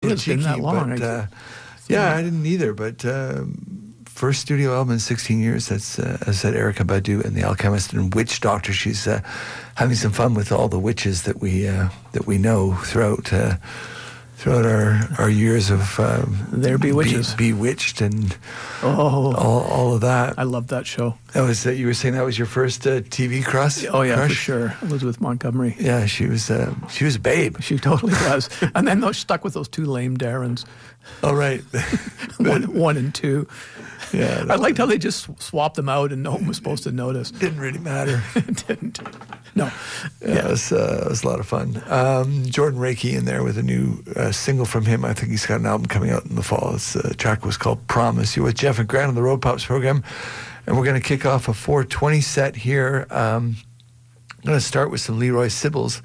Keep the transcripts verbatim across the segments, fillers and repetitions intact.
little it's cheeky. Been that long. But, uh, yeah, I didn't either. But um, first studio album in sixteen years. That's, uh, as I said, Erykah Badu and the Alchemist and Witch Doctor. She's uh, having some fun with all the witches that we uh, that we know throughout uh, throughout our, our years of uh, There Be Witches, be, Bewitched, and oh, all all of that. I love that show. That was uh, you were saying that was your first uh, T V crush? Oh yeah, crush? for sure. Elizabeth Montgomery. Yeah, she was uh, she was a babe. She totally was. And then those stuck with those two lame Darrens. Oh right, one, one and two. Yeah, I liked how they just swapped them out and no one was supposed to notice. Didn't really matter. It didn't. No. Yeah, yeah. It, was, uh, it was a lot of fun. Um, Jordan Reiki in there with a new uh, single from him. I think he's got an album coming out in the fall. This uh, track was called Promise. You're with Jeff and Grant on the Road Pops program, and we're going to kick off a four twenty set here. Um, I'm going to start with some Leroy Sibbles,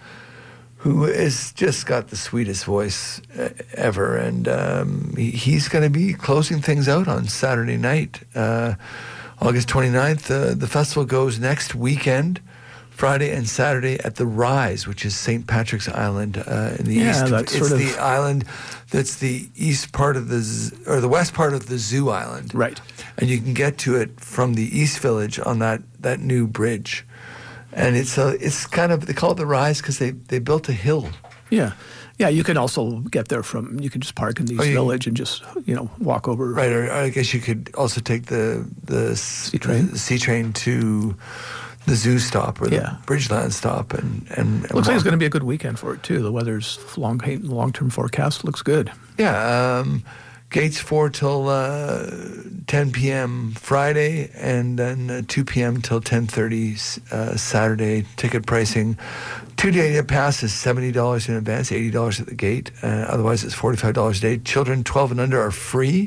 who has just got the sweetest voice uh, ever. And um, he, he's going to be closing things out on Saturday night, uh, August twenty-ninth. Uh, the festival goes next weekend, Friday and Saturday, at the Rise, which is Saint Patrick's Island uh, in the yeah, east. That's it's sort the of... island that's the east part of the, z- or the west part of the Zoo Island. Right. And you can get to it from the East Village on that, that new bridge. And it's a, it's kind of, they call it the Rise because they, they built a hill. Yeah. Yeah, you can also get there from, you can just park in the East oh, you, Village and just, you know, walk over. Right, or I guess you could also take the the sea train, the sea train to the zoo stop or the yeah. Bridgeland stop. and, and, and Looks walk. like it's going to be a good weekend for it, too. The weather's long, long-term forecast looks good. Yeah, um, gates four till uh, ten p.m. Friday, and then uh, two p.m. till ten thirty uh, Saturday. Ticket pricing, two-day pass is seventy dollars in advance, eighty dollars at the gate. Uh, otherwise, it's forty-five dollars a day. Children twelve and under are free.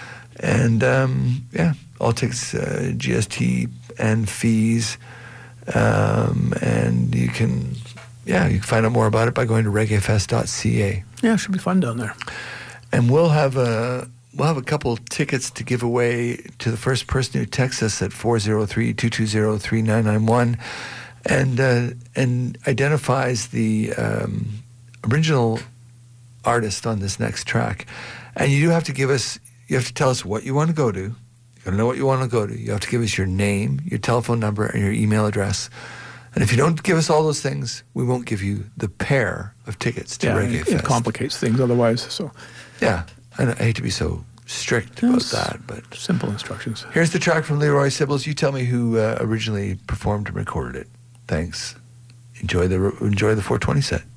And, um, yeah, all tickets, uh, G S T and fees. Um, and you can, yeah, you can find out more about it by going to reggae fest dot c a. Yeah, it should be fun down there. And we'll have a we'll have a couple tickets to give away to the first person who texts us at four oh three, two two zero, three nine nine one and uh, and identifies the um, original artist on this next track. And you do have to give us, you have to tell us what you want to go to. You got to know what you want to go to. You have to give us your name, your telephone number, and your email address. And if you don't give us all those things, we won't give you the pair of tickets to yeah, Reggae it, Fest. It complicates things otherwise. So, yeah, I, I hate to be so strict about that, but simple instructions. Here's the track from Leroy Sibbles. You tell me who uh, originally performed and recorded it. Thanks. Enjoy the enjoy the four twenty set.